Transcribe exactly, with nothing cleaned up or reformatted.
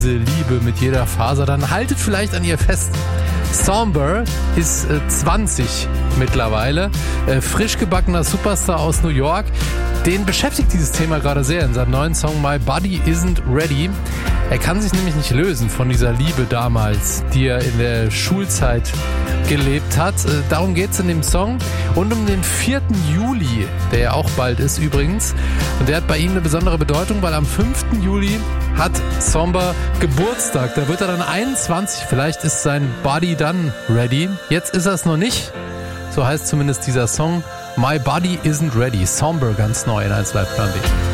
diese Liebe mit jeder Faser, dann haltet vielleicht an ihr fest. Somber ist äh, zwanzig mittlerweile, äh, frisch gebackener Superstar aus New York. Den beschäftigt dieses Thema gerade sehr in seinem neuen Song My Body Isn't Ready. Er kann sich nämlich nicht lösen von dieser Liebe damals, die er in der Schulzeit gelebt hat. Äh, darum geht's in dem Song und um den vierten Juli, der ja auch bald ist übrigens. Und der hat bei ihm eine besondere Bedeutung, weil am fünften Juli hat Somber Geburtstag. Da wird er dann einundzwanzig. Vielleicht ist sein Body dann ready. Jetzt ist er es noch nicht. So heißt zumindest dieser Song. My Body Isn't Ready. Somber ganz neu in eins Live Plan B.